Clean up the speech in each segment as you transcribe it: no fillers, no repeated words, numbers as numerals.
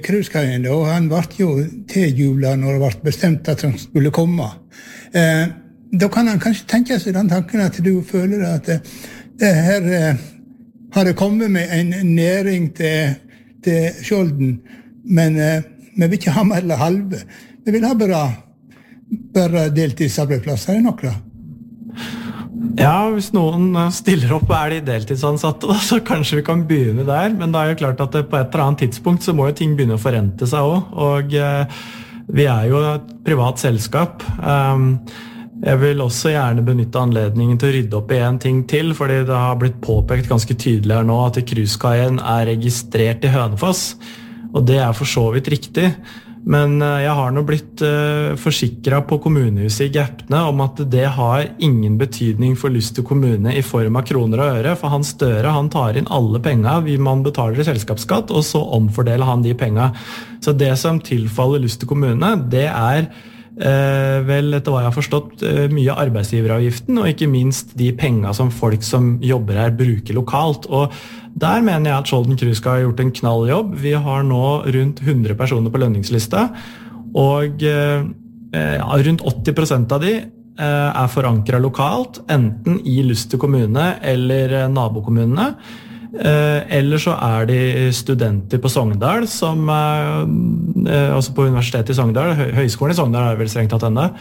Kruskaien, og han ble jo tiljublet når det ble bestemt at han skulle komme. Da kan han kanskje tenke seg den tanken at du føler at det her har det kommet med en næring til Skjolden, men vi vil ikke ha mer eller halve. Vi vil ha bare deltidsarbeidsplasser i noe. Ja, hvis noen stiller opp og de deltidsansatte, da, så kanskje vi kan begynne der, men det jo klart at på et eller annet tidspunkt så må jo ting begynne å forrente seg også, og vi jo et privat selskap. Jeg vil også gjerne benytte anledningen til å rydde opp i en ting til, fordi det har blitt påpekt ganske tydelig her nå at Kruskaien registrert i Hønefoss, og det for så vidt riktig. Men jeg har nå blitt forsikret på kommunehuset i Gapne om at det har ingen betydning for Luster kommune i form av kroner og øre, for han Støre, han tar inn alle penger man betaler i selskapsskatt, og så omfordeler han de pengene. Så det som tilfaller Luster kommune, det vel, etter hva jeg har forstått, mye arbeidsgiveravgiften, og ikke minst de pengene som folk som jobber her bruker lokalt. Og der mener jeg at Skjolden Kruska har gjort en knalljobb. Vi har nå rundt 100 personer på lønningslista, og rundt 80% av de forankret lokalt, enten i Luster kommune eller nabokommunene. Eller så de studenter på Sogndal som altså på universitetet i Sogndal, høyskolen i Sogndal vel strengt tatt enda,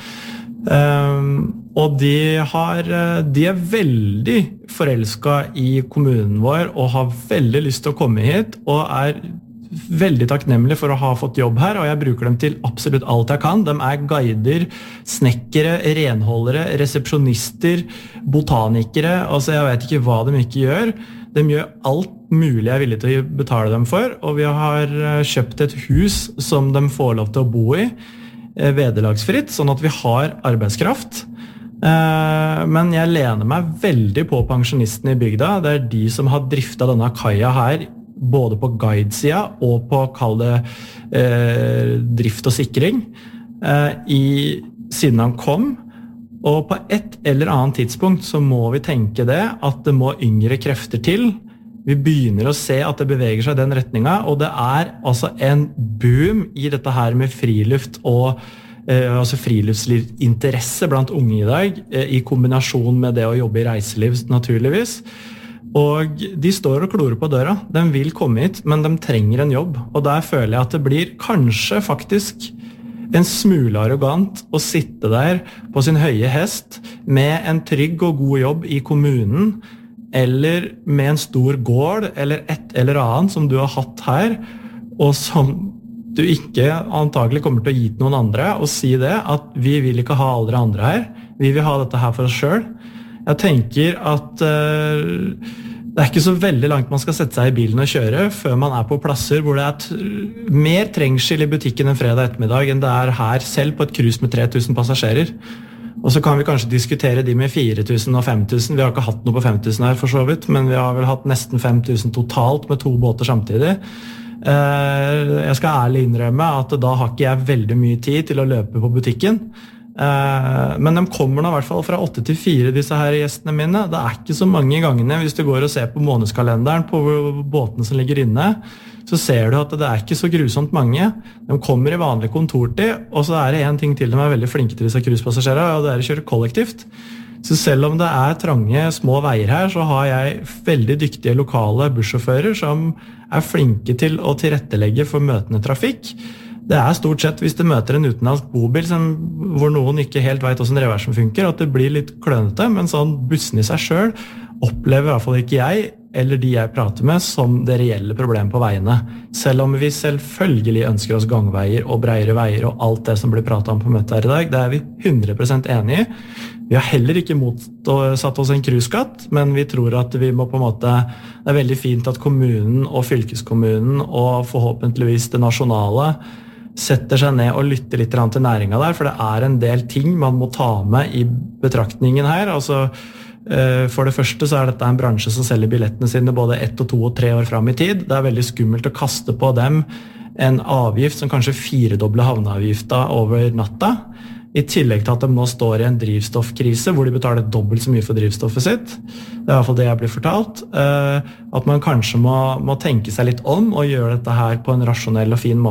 og de veldig forelsket i kommunen vår og har veldig lyst til å komme hit og veldig takknemlig for å ha fått jobb her, og jeg bruker dem til absolutt alt jeg kan. De guider, snekkere, renholdere, resepsjonister, botanikere, altså jeg vet ikke hva de ikke gjør. De gjør alt mulig jeg villig til å betale dem for, og vi har kjøpt et hus som de får lov til å bo i, vederlagsfritt, sånn at vi har arbeidskraft. Men jeg lener meg veldig på pensjonistene i bygda. Det de som har driftet denne kaia her, både på guidesida og på kall det drift og sikring, siden han kom. Og på et eller annet tidspunkt så må vi tenke det, at det må yngre krefter til. Vi begynner å se at det beveger seg i den retningen, og det altså en boom i dette her med friluft og altså friluftslivsinteresse blant unge i dag, i kombinasjon med det å jobbe i reiseliv naturligvis. Og de står og klorer på døra. De vil komme hit, men de trenger en jobb. Og der føler jeg at det blir kanskje faktisk en smule arrogant å sitte der på sin høye hest med en trygg og god jobb i kommunen, eller med en stor gård, eller et eller annet som du har hatt her, og som du ikke antagelig kommer til å gi til noen andre, og si det, at vi vil ikke ha alle andre her, vi vil ha dette her for oss selv. Jeg tenker at det ikke så veldig langt man skal sette seg i bilen og kjøre før man på plasser hvor det mer trengsel i butikken en fredag ettermiddag enn det her selv på et cruise med 3000 passasjerer. Og så kan vi kanskje diskutere de med 4000 og 5000. Vi har ikke hatt noe på 5000 her for så vidt, men vi har vel hatt nesten 5000 totalt med 2 båter samtidig. Jeg skal ærlig innrømme at da har ikke jeg veldig mye tid til å løpe på butikken. Men de kommer nå I hvert fall fra 8 til 4, disse her gjestene mine. Det ikke så mange gangene. Hvis du går og ser på månedskalenderen på båten som ligger inne, så ser du at det ikke så grusomt mange. De kommer I vanlig kontortid, og så det en ting til de veldig flinke til disse cruisepassasjerer, og det å kjøre kollektivt. Så selv om det trange, små veier her, så har jeg veldig dyktige lokale bussjåfører som flinke til å tilrettelegge for møtende trafikk. Det stort sett hvis du møter en utenlandsk bobil hvor noen ikke helt vet hvordan reversen funker, at det blir litt klønete, men sånn bussen I seg selv opplever I hvert fall ikke jeg, eller de jeg prater med, som det reelle problemet på veiene. Selv om vi selvfølgelig ønsker oss gangveier og bredere veier og alt det som blir pratet om på møtet her I dag, det vi 100% enige I. Vi har heller ikke satt oss en cruiseskatt, men vi tror at vi må på en måte, det veldig fint at kommunen og fylkeskommunen og forhåpentligvis det nasjonale setter seg ned og lytter litt til næringen der, for det en del ting man må ta med I betraktningen her. Altså, for det første så dette en bransje som selger billettene sine både 1, 2 og 3 år frem I tid. Det veldig skummelt å kaste på dem en avgift som kanskje 4-dobler havneavgifta over natta, I tillegg til at de nå står I en drivstoffkrise hvor de betaler dobbelt så mye for drivstoffet sitt. Det I hvert fall det jeg blir fortalt. At man kanskje må tenke seg litt om og gjøre dette her på en rasjonell og fin måte.